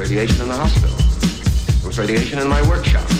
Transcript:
radiation in the hospital. There was radiation in my workshop.